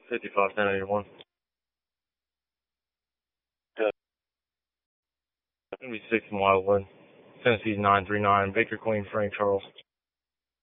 55 1081. Gonna be 6 in Wildwood. Tennessee 939. Baker Queen Frank Charles.